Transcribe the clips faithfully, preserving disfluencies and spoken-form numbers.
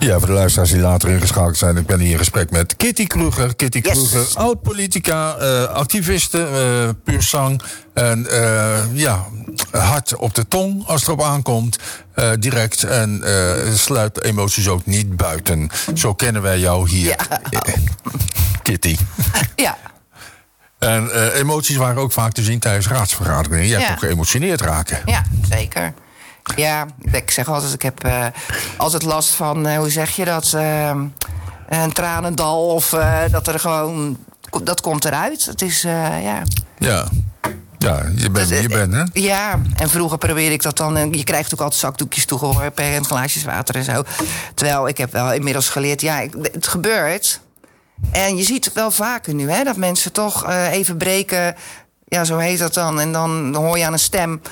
Ja, voor de luisteraars die later ingeschakeld zijn. Ik ben hier in gesprek met Kitty Kroeger. Kitty Yes. Kroeger, oud-politica, uh, activiste, uh, puur zang. En uh, ja, hard op de tong als het erop aankomt. Uh, direct en uh, sluit emoties ook niet buiten. Zo kennen wij jou hier, Ja. Kitty. Ja. En uh, emoties waren ook vaak te zien tijdens raadsvergaderingen. Jij hebt Ja. ook geëmotioneerd raken. Ja, zeker. Ja, ik zeg altijd, ik heb uh, altijd last van, uh, hoe zeg je dat, uh, een tranendal of uh, dat er gewoon, dat komt eruit. Het is, uh, ja. Ja. Ja, je bent wie je bent, hè? Ja, en vroeger probeerde ik dat dan. En je krijgt ook altijd zakdoekjes toegeworpen en glaasjes water en zo. Terwijl ik heb wel inmiddels geleerd, ja, ik, het gebeurt. En je ziet het wel vaker nu, hè, dat mensen toch uh, even breken. Ja, zo heet dat dan. En dan hoor je aan een stem.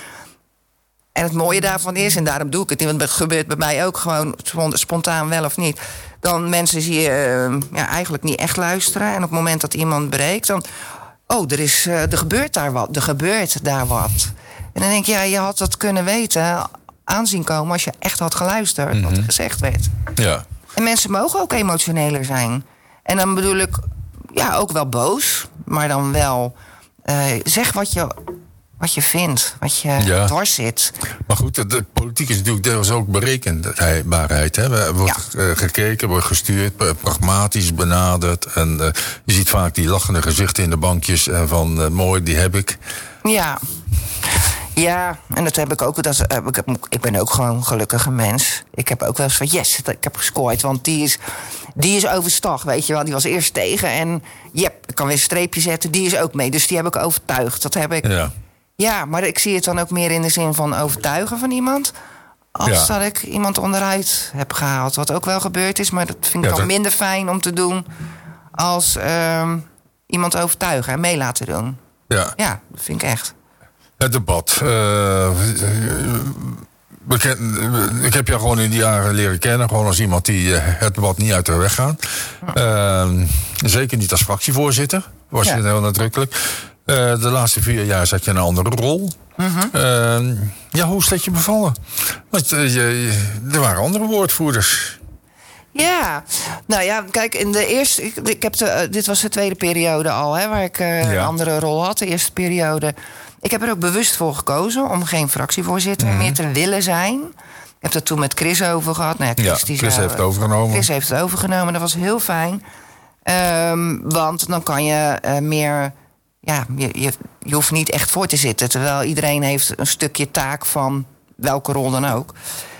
En het mooie daarvan is, en daarom doe ik het niet, want het gebeurt bij mij ook gewoon spontaan wel of niet. Dan mensen zie je uh, ja, eigenlijk niet echt luisteren. En op het moment dat iemand breekt, dan. Oh, er, is, uh, er gebeurt daar wat. Er gebeurt daar wat. En dan denk je, ja, je had dat kunnen weten, aanzien komen als je echt had geluisterd, mm-hmm. wat er gezegd werd. Ja. En mensen mogen ook emotioneler zijn. En dan bedoel ik, ja, ook wel boos, maar dan wel uh, zeg wat je, wat je vindt, wat je ja. dwars zit. Maar goed, de, de politiek is natuurlijk deels ook berekenbaarheid. Hè? Er wordt ja. uh, gekeken, wordt gestuurd, pragmatisch benaderd. En uh, je ziet vaak die lachende gezichten in de bankjes uh, van uh, mooi, die heb ik. Ja. Ja, en dat heb ik ook. Dat, uh, ik, heb, ik ben ook gewoon een gelukkige mens. Ik heb ook wel eens van, yes, ik heb gescoord. Want die is, die is overstag, weet je wel. Die was eerst tegen en, yep, ik kan weer een streepje zetten. Die is ook mee, dus die heb ik overtuigd. Dat heb ik. Ja. Ja, maar ik zie het dan ook meer in de zin van overtuigen van iemand. Als ja. dat ik iemand onderuit heb gehaald. Wat ook wel gebeurd is, maar dat vind ik ja, dan dat... minder fijn om te doen. Als uh, iemand overtuigen en mee laten doen. Ja. Ja, dat vind ik echt. Het debat. Uh, beken, ik heb jou gewoon in die jaren leren kennen. Gewoon als iemand die uh, het debat niet uit de weg gaat. Uh, zeker niet als fractievoorzitter. Was ja. je heel nadrukkelijk. Uh, de laatste vier jaar zat je in een andere rol. Mm-hmm. Uh, ja, hoe is dat je bevallen? Want uh, je, er waren andere woordvoerders. Ja, nou ja, kijk, in de eerste. Ik, ik heb de, uh, dit was de tweede periode al, hè, waar ik uh, ja. een andere rol had. De eerste periode. Ik heb er ook bewust voor gekozen om geen fractievoorzitter mm-hmm. meer te willen zijn. Ik heb dat toen met Chris over gehad. Nou, Chris, ja, die Chris zou, heeft het overgenomen. Chris heeft het overgenomen, dat was heel fijn. Um, want dan kan je uh, meer. Ja, je, je, je hoeft niet echt voor te zitten. Terwijl iedereen heeft een stukje taak van welke rol dan ook.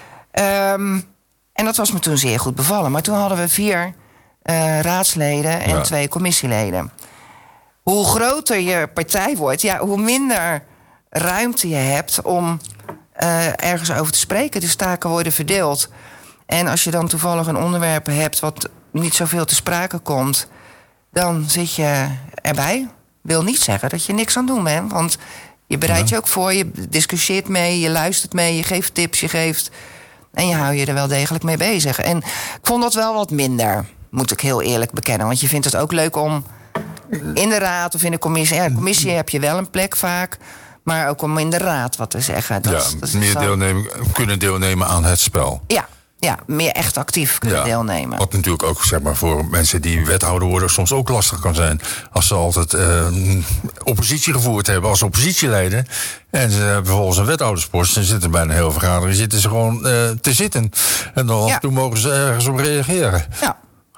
Um, en dat was me toen zeer goed bevallen. Maar toen hadden we vier uh, raadsleden en ja. twee commissieleden. Hoe groter je partij wordt, ja, hoe minder ruimte je hebt om uh, ergens over te spreken. De taken worden verdeeld. En als je dan toevallig een onderwerp hebt wat niet zoveel te sprake komt, dan zit je erbij. Wil niet zeggen dat je niks aan het doen bent. Want je bereidt ja. je ook voor, je discussieert mee, je luistert mee, je geeft tips, je geeft. En je houdt je er wel degelijk mee bezig. En ik vond dat wel wat minder, moet ik heel eerlijk bekennen. Want je vindt het ook leuk om in de raad of in de commissie. Ja, in de commissie heb je wel een plek vaak. Maar ook om in de raad wat te zeggen. Dat, ja, dat meer deelnemen, kunnen deelnemen aan het spel. Ja. Ja, meer echt actief kunnen ja, deelnemen. Wat natuurlijk ook, zeg maar, voor mensen die wethouder worden soms ook lastig kan zijn. Als ze altijd uh, oppositie gevoerd hebben als oppositieleider. En ze hebben vervolgens een wethouderspost. En zitten bij een hele vergadering zitten ze gewoon uh, te zitten. En dan ja. toen mogen ze ergens op reageren. Ja.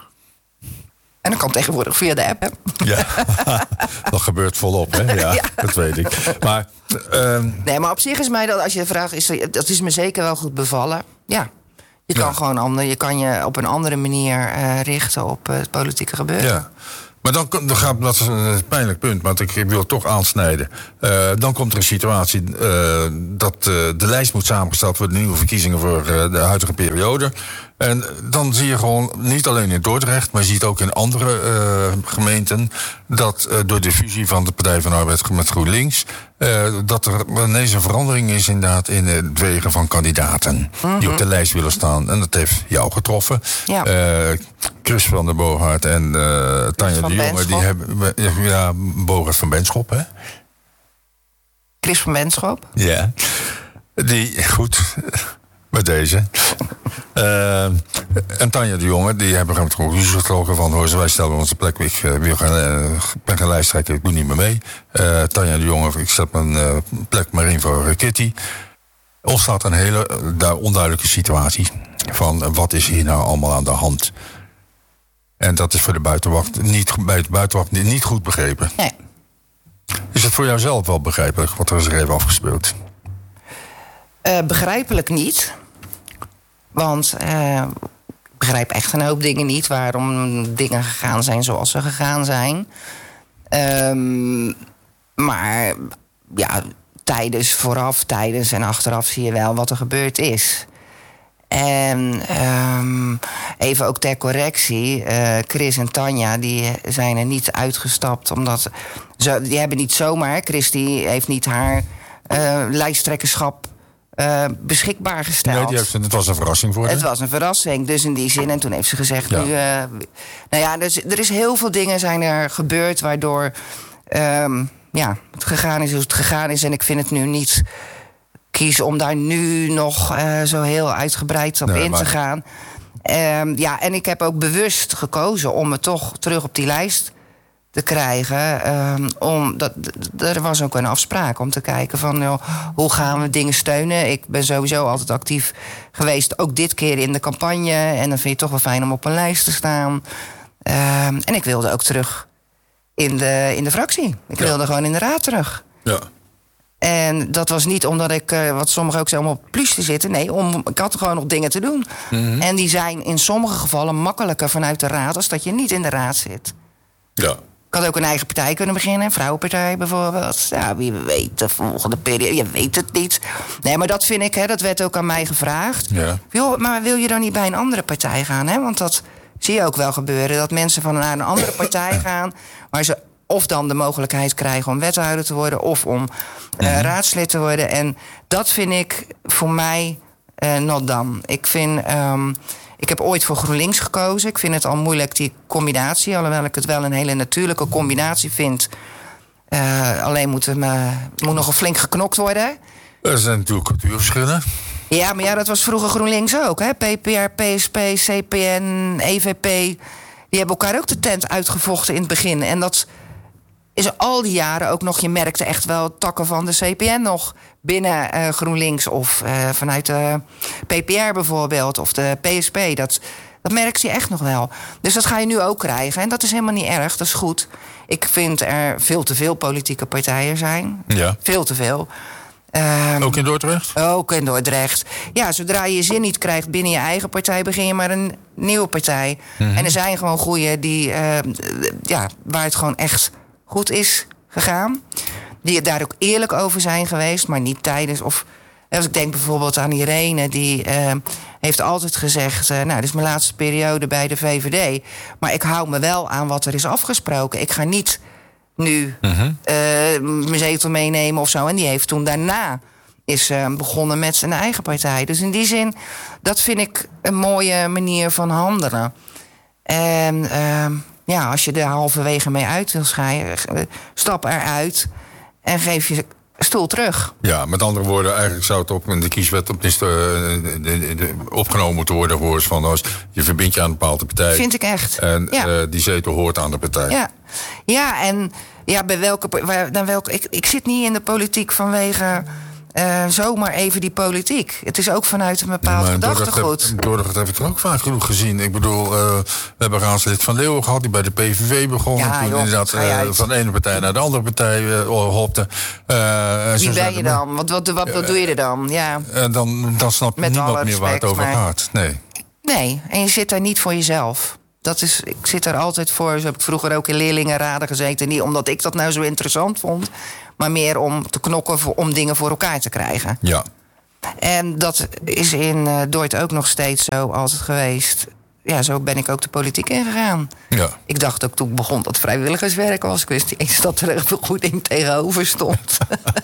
En dat kan tegenwoordig via de app, hè? Ja, dat gebeurt volop, hè? Ja, ja. Dat weet ik. Maar, um... nee, maar op zich is mij dat, als je vraagt, is er, dat is me zeker wel goed bevallen. Ja. Je kan ja. gewoon ander, je kan je op een andere manier uh, richten op uh, het politieke gebeuren. Ja. Maar dan, dan gaat dat is een pijnlijk punt, want ik, ik wil het toch aansnijden. Uh, dan komt er een situatie uh, dat uh, de lijst moet samengesteld worden, nieuwe verkiezingen voor uh, de huidige periode. En dan zie je gewoon, niet alleen in Dordrecht, maar je ziet ook in andere uh, gemeenten, dat uh, door de fusie van de Partij van de Arbeid met GroenLinks, uh, dat er ineens een verandering is inderdaad in het wegen van kandidaten mm-hmm. die op de lijst willen staan. En dat heeft jou getroffen. Ja. Uh, Chris van der Boogaard en uh, Tanja de Jonge, die hebben, ja, Boogaard van Benschop, hè? Chris van Benschop? Ja. Die, goed, met deze. Uh, En Tanja de Jonge, die hebben een conclusie getrokken van... hoor, wij stellen onze plek, ik uh, wil geen, uh, ben geen lijsttrekker, ik doe niet meer mee. Uh, Tanja de Jonge, ik zet mijn uh, plek maar in voor uh, Kitty. Ontstaat een hele uh, onduidelijke situatie van... Uh, wat is hier nou allemaal aan de hand? En dat is voor de buitenwacht niet, bij de buitenwacht niet goed begrepen. Nee. Is het voor jou zelf wel begrijpelijk wat er is er even afgespeeld? Uh, begrijpelijk niet. Want uh, ik begrijp echt een hoop dingen niet... waarom dingen gegaan zijn zoals ze gegaan zijn. Um, maar ja, tijdens, vooraf, tijdens en achteraf zie je wel wat er gebeurd is. En um, even ook ter correctie, uh, Chris en Tanja die zijn er niet uitgestapt... omdat ze, die hebben niet zomaar, Chris die heeft niet haar uh, lijsttrekkerschap... Uh, beschikbaar gesteld. Nee, die heeft, het was een verrassing voor haar. Het was een verrassing, dus in die zin. En toen heeft ze gezegd... Ja. Nu, uh, nou ja, dus, er is heel veel dingen zijn er gebeurd... waardoor um, ja, het gegaan is hoe het gegaan is. En ik vind het nu niet kiezen om daar nu nog uh, zo heel uitgebreid op nee, in maar... te gaan. Um, ja, en ik heb ook bewust gekozen om me toch terug op die lijst... te krijgen. Um, om, dat, d- er was ook een afspraak om te kijken van... Joh, hoe gaan we dingen steunen? Ik ben sowieso altijd actief geweest. Ook dit keer in de campagne. En dan vind je het toch wel fijn om op een lijst te staan. Um, en ik wilde ook terug in de, in de fractie. Ik ja. wilde gewoon in de raad terug. Ja. En dat was niet omdat ik, uh, wat sommigen ook zeggen, om op plus te zitten. Nee, om, ik had gewoon nog dingen te doen. Mm-hmm. En die zijn in sommige gevallen makkelijker vanuit de raad... als dat je niet in de raad zit. Ja. Ik had ook een eigen partij kunnen beginnen, een vrouwenpartij bijvoorbeeld. Ja, wie weet, de volgende periode, je weet het niet. Nee, maar dat vind ik, hè, dat werd ook aan mij gevraagd. Ja. Joh, maar wil je dan niet bij een andere partij gaan? Hè? Want dat zie je ook wel gebeuren, dat mensen van naar een andere partij gaan... waar ze of dan de mogelijkheid krijgen om wethouder te worden... of om uh, mm-hmm. raadslid te worden. En dat vind ik voor mij uh, not done. Ik vind... Um, Ik heb ooit voor GroenLinks gekozen. Ik vind het al moeilijk, die combinatie. Alhoewel ik het wel een hele natuurlijke combinatie vind. Uh, alleen moet er uh, moet nog een flink geknokt worden. Er zijn natuurlijk cultuurverschillen. Ja, maar ja, dat was vroeger GroenLinks ook. Hè? P P R, P S P, C P N, E V P. Die hebben elkaar ook de tent uitgevochten in het begin. En dat is al die jaren ook nog... Je merkte echt wel takken van de C P N nog binnen uh, GroenLinks... of uh, vanuit de P P R bijvoorbeeld, of de P S P. Dat, dat merk je echt nog wel. Dus dat ga je nu ook krijgen. En dat is helemaal niet erg, dat is goed. Ik vind er veel te veel politieke partijen zijn. Ja. Veel te veel. Um, ook in Dordrecht? Ook in Dordrecht. Ja, zodra je je zin niet krijgt binnen je eigen partij... begin je maar een nieuwe partij. Mm-hmm. En er zijn gewoon goeie die, uh, ja, waar het gewoon echt... goed is gegaan. Die daar ook eerlijk over zijn geweest, maar niet tijdens. Of als ik denk bijvoorbeeld aan Irene, die uh, heeft altijd gezegd... Uh, nou, dit is mijn laatste periode bij de V V D. Maar ik hou me wel aan wat er is afgesproken. Ik ga niet nu uh-huh. uh, mijn zetel meenemen of zo. En die heeft toen daarna is uh, begonnen met zijn eigen partij. Dus in die zin, dat vind ik een mooie manier van handelen. En... Uh, Ja, als je er halverwege mee uit wil schijnen, stap eruit en geef je stoel terug. Ja, met andere woorden, eigenlijk zou het op de kieswet op de, de, de, de, opgenomen moeten worden. Voor van als je verbindt je aan een bepaalde partij. Vind ik echt. En ja. uh, die zetel hoort aan de partij. Ja, ja en ja, bij welke, waar, dan welke ik, ik zit niet in de politiek vanwege... Uh, zomaar even die politiek. Het is ook vanuit een bepaald ja, gedachtegoed. Dordrecht heb ik er ook vaak genoeg gezien. Ik bedoel, uh, we hebben raadslid Van Leeuwen gehad... die bij de P V V begon. Ja, toen joh, inderdaad uh, van de ene partij naar de andere partij uh, hopte. Uh, Wie ben je dan? Wat, wat, wat, wat uh, doe je er dan? Ja. Uh, dan, dan snapt Met niemand respect, meer waar het over maar... gaat. Nee. Nee, en je zit daar niet voor jezelf. Dat is, ik zit er altijd voor. Zo heb ik vroeger ook in leerlingenraden gezeten. Niet omdat ik dat nou zo interessant vond... maar meer om te knokken voor, om dingen voor elkaar te krijgen. Ja. En dat is in uh, Dort ook nog steeds zo altijd geweest. Ja, zo ben ik ook de politiek ingegaan. Ja. Ik dacht ook toen ik begon dat vrijwilligerswerk was. Ik wist niet eens dat er een vergoeding tegenover stond.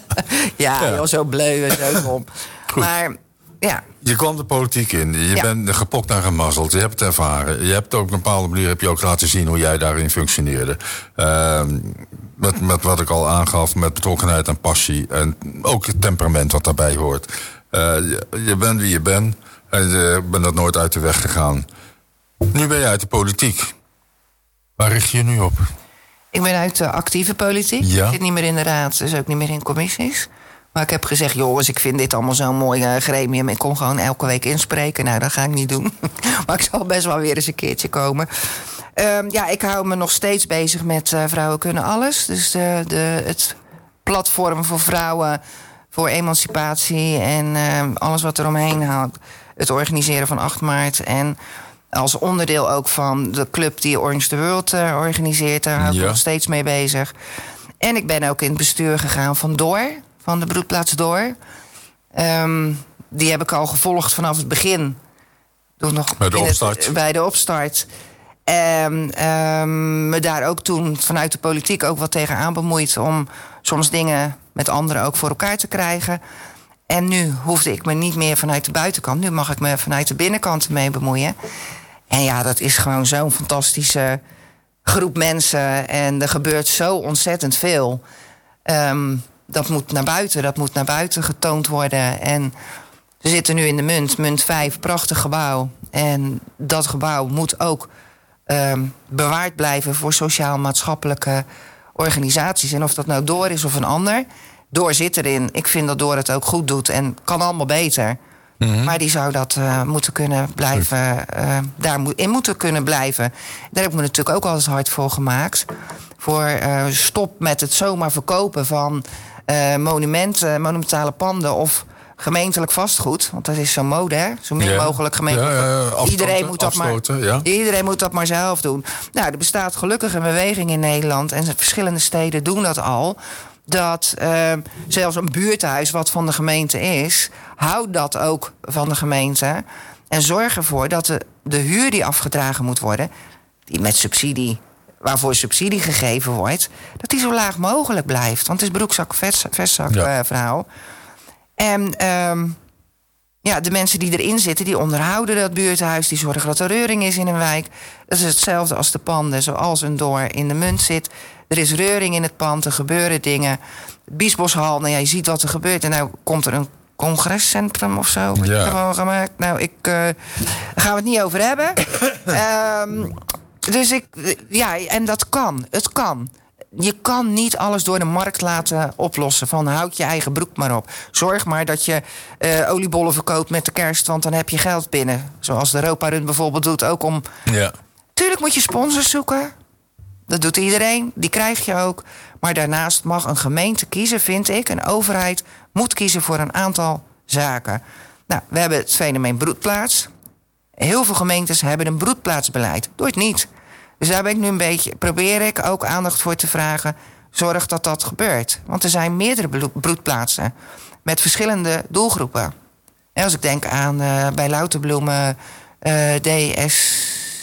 ja, ja. Joh, zo bleu en zo dom. Maar... Ja. Je kwam de politiek in, je ja. bent gepokt en gemazzeld, je hebt het ervaren. Je hebt ook op een bepaalde manier heb je ook laten zien hoe jij daarin functioneerde. Uh, met, met wat ik al aangaf, met betrokkenheid en passie. En ook het temperament wat daarbij hoort. Uh, je, je bent wie je bent. En uh, ben dat nooit uit de weg gegaan. Nu ben je uit de politiek. Waar richt je je nu op? Ik ben uit de actieve politiek. Ja. Ik zit niet meer in de raad, dus ook niet meer in commissies. Maar ik heb gezegd, jongens, ik vind dit allemaal zo'n mooi uh, gremium. Ik kon gewoon elke week inspreken. Nou, dat ga ik niet doen. Maar ik zal best wel weer eens een keertje komen. Um, ja, ik hou me nog steeds bezig met uh, Vrouwen Kunnen Alles. Dus de, de, het platform voor vrouwen, voor emancipatie en uh, alles wat er omheen houdt. Het organiseren van acht maart. En als onderdeel ook van de club die Orange the World uh, organiseert. Daar hou ik ja. nog steeds mee bezig. En ik ben ook in het bestuur gegaan van Door, van de Broedplaats Door. Um, die heb ik al gevolgd vanaf het begin. Toen nog bij de opstart. Het, bij de opstart. En um, me daar ook toen vanuit de politiek ook wat tegenaan bemoeid om soms dingen met anderen ook voor elkaar te krijgen. En nu hoefde ik me niet meer vanuit de buitenkant. Nu mag ik me vanuit de binnenkant mee bemoeien. En ja, dat is gewoon zo'n fantastische groep mensen. En er gebeurt zo ontzettend veel. Um, dat moet naar buiten, dat moet naar buiten getoond worden. En we zitten nu in de Munt, Munt vijf, prachtig gebouw. En dat gebouw moet ook um, bewaard blijven voor sociaal-maatschappelijke organisaties. En of dat nou Door is of een ander. Door zit erin. Ik vind dat Door het ook goed doet en kan allemaal beter. Mm-hmm. Maar die zou dat uh, moeten kunnen blijven, uh, daar moet, in moeten kunnen blijven. Daar heb ik me natuurlijk ook altijd hard voor gemaakt. Voor uh, stop met het zomaar verkopen van uh, monumenten, monumentale panden of gemeentelijk vastgoed. Want dat is zo'n mode, hè? Zo min ja. mogelijk gemeentelijk. Ja, ja, ja. Iedereen, moet dat maar, ja. iedereen moet dat maar zelf doen. Nou, er bestaat gelukkig een beweging in Nederland en verschillende steden doen dat al. Dat uh, zelfs een buurthuis wat van de gemeente is, houdt dat ook van de gemeente. En zorg ervoor dat de, de huur die afgedragen moet worden, die met subsidie, waarvoor subsidie gegeven wordt, dat die zo laag mogelijk blijft. Want het is broekzak, vestzak ja. uh, verhaal. En um, ja, de mensen die erin zitten, die onderhouden dat buurthuis, die zorgen dat er reuring is in een wijk. Dat is hetzelfde als de panden, zoals een Door in de Munt zit. Er is reuring in het pand, er gebeuren dingen. Biesboshal, nou ja, je ziet wat er gebeurt. En nou komt er een congrescentrum of zo. Ja. Gewoon gemaakt. Nou, ik, uh, daar gaan we het niet over hebben. um, dus ik, ja, en dat kan. Het kan. Je kan niet alles door de markt laten oplossen. Van houd je eigen broek maar op. Zorg maar dat je uh, oliebollen verkoopt met de kerst, want dan heb je geld binnen. Zoals de Europa Run bijvoorbeeld doet. Ook om. Ja. Tuurlijk moet je sponsors zoeken. Dat doet iedereen, die krijg je ook. Maar daarnaast mag een gemeente kiezen, vind ik. Een overheid moet kiezen voor een aantal zaken. Nou, we hebben het fenomeen broedplaats. Heel veel gemeentes hebben een broedplaatsbeleid. Doe het niet. Dus daar ben ik nu een beetje, probeer ik ook aandacht voor te vragen. Zorg dat dat gebeurt. Want er zijn meerdere broedplaatsen met verschillende doelgroepen. En als ik denk aan uh, bij Lauterbloemen uh, D S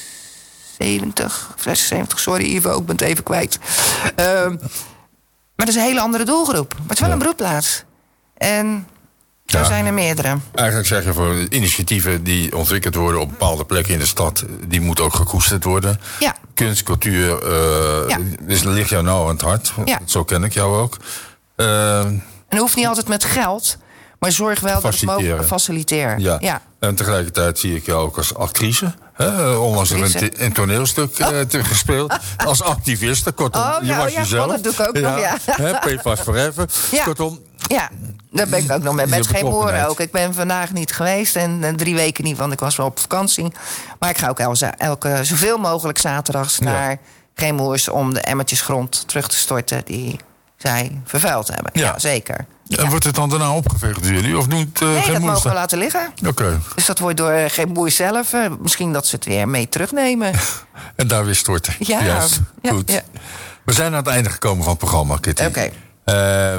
zeventig, zesenzeventig, sorry Ivo, ik ben het even kwijt. Um, maar dat is een hele andere doelgroep. Maar het is wel ja. een broedplaats. En er ja, zijn er meerdere. Eigenlijk zeg je voor initiatieven die ontwikkeld worden op bepaalde plekken in de stad, die moeten ook gekoesterd worden. Ja. Kunst, cultuur, uh, ja. dus ligt jou nou aan het hart. Ja. Zo ken ik jou ook. Uh, en dat hoeft niet altijd met geld, maar zorg wel dat het mogelijk faciliteert. Ja. ja. En tegelijkertijd zie ik jou ook als actrice. He, onlangs een, een toneelstuk oh. uh, gespeeld. Als activiste. Kortom, oh, je was ja, jezelf. Oh, dat doe ik ook nog, ja. P F A S Forever. Ja. Kortom. Ja, daar ben ik ook nog met. Met geen oren ook. Ik ben vandaag niet geweest en, en drie weken niet, want ik was wel op vakantie. Maar ik ga ook elke, elke zoveel mogelijk zaterdags ja. naar Geemoers om de emmertjes grond terug te storten die zij vervuild hebben. Ja, ja zeker. En ja. wordt het dan daarna opgeveegd door jullie? Of doet uh, nee, geen dat moers mogen we laten liggen. Oké. Okay. Dus dat wordt door uh, geen boer zelf. Uh, misschien dat ze het weer mee terugnemen. En daar weer storten. Ja. Yes. ja goed. Ja. We zijn aan het einde gekomen van het programma, Kitty. Oké. Okay. Uh,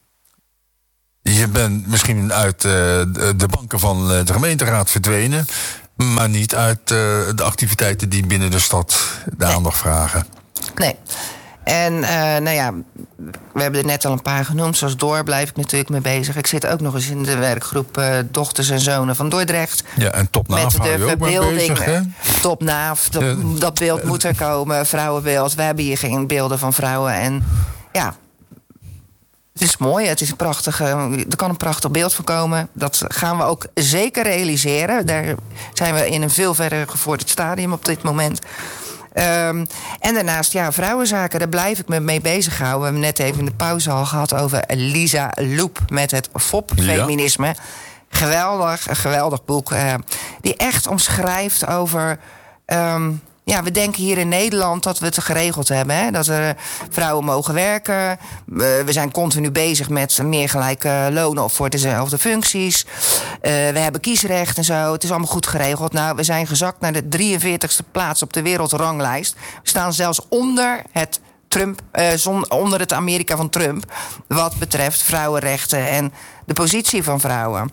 je bent misschien uit uh, de banken van de gemeenteraad verdwenen, maar niet uit uh, de activiteiten die binnen de stad de nee. aandacht vragen. Nee. En uh, nou ja, we hebben er net al een paar genoemd. Zoals Door blijf ik natuurlijk mee bezig. Ik zit ook nog eens in de werkgroep uh, Dochters en Zonen van Dordrecht. Ja, en Topnaaf hou je ook mee bezig, hè? Topnaaf, dat, ja. dat beeld moet er komen. Vrouwenbeeld. We hebben hier geen beelden van vrouwen. En ja, Het is mooi, het is een prachtige, er kan een prachtig beeld van komen. Dat gaan we ook zeker realiseren. Daar zijn we in een veel verder gevorderd stadium op dit moment. Um, en daarnaast, ja, vrouwenzaken, daar blijf ik me mee bezighouden. We hebben net even in de pauze al gehad over Lisa Loep met het F O P-feminisme. Ja. Geweldig, een geweldig boek. Uh, die echt omschrijft over... Um, ja, we denken hier in Nederland dat we het geregeld hebben. Hè? Dat er vrouwen mogen werken. Uh, we zijn continu bezig met meer gelijke lonen voor dezelfde functies. Uh, we hebben kiesrecht en zo. Het is allemaal goed geregeld. Nou, we zijn gezakt naar de drieënveertigste plaats op de wereldranglijst. We staan zelfs onder het Trump, uh, zon, onder het Amerika van Trump, wat betreft vrouwenrechten en de positie van vrouwen.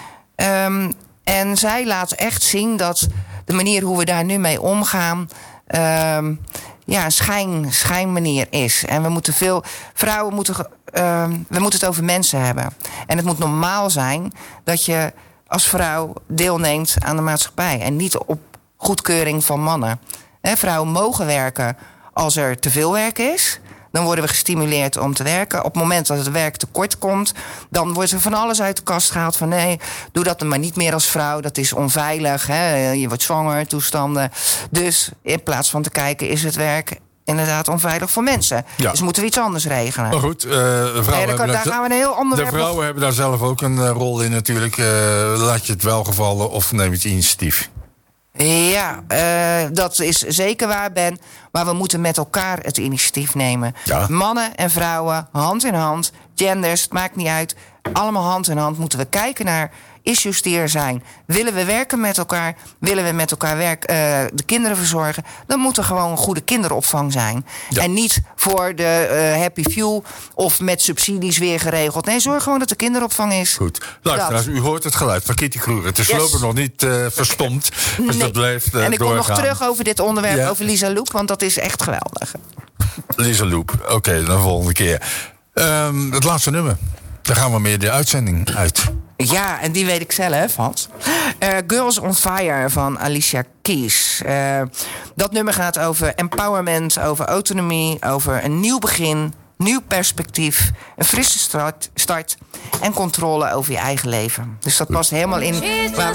Um, en zij laat echt zien dat de manier hoe we daar nu mee omgaan, um, ja, een schijn, schijnmanier is. En we moeten veel vrouwen moeten, um, we moeten het over mensen hebben. En het moet normaal zijn dat je als vrouw deelneemt aan de maatschappij en niet op goedkeuring van mannen. He, vrouwen mogen werken als er te veel werk is. Dan worden we gestimuleerd om te werken. Op het moment dat het werk tekort komt, dan wordt er van alles uit de kast gehaald. Van nee, doe dat maar niet meer als vrouw. Dat is onveilig. Hè? Je wordt zwanger, toestanden. Dus in plaats van te kijken, is het werk inderdaad onveilig voor mensen. Ja. Dus moeten we iets anders regelen. Maar goed, uh, vrouwen nee, daar, kan, daar gaan we een heel ander... De vrouwen nog... hebben daar zelf ook een uh, rol in natuurlijk. Uh, laat je het wel gevallen of neem je het initiatief? Ja, uh, dat is zeker waar, Ben. Maar we moeten met elkaar het initiatief nemen. Ja. Mannen en vrouwen, hand in hand. Genders, het maakt niet uit. Allemaal hand in hand moeten we kijken naar issues die er zijn. Willen we werken met elkaar? Willen we met elkaar werk, uh, de kinderen verzorgen? Dan moet er gewoon een goede kinderopvang zijn. Ja. En niet voor de uh, happy few of met subsidies weer geregeld. Nee, zorg gewoon dat er kinderopvang is. Goed. Luisteraars, u hoort het geluid van Kitty Kroeger. Het is yes. voorlopig nog niet uh, verstomd. Dus nee. dat blijft uh, En ik doorgaan. kom nog terug over dit onderwerp, ja. over Lisa Loep, want dat is echt geweldig. Lisa Loep, oké, okay, dan de volgende keer. Um, het laatste nummer. Dan gaan we meer de uitzending uit. Ja, en die weet ik zelf, Hans. Uh, Girls on Fire van Alicia Keys. Uh, dat nummer gaat over empowerment, over autonomie, over een nieuw begin, nieuw perspectief, een frisse start, start en controle over je eigen leven. Dus dat past helemaal in waar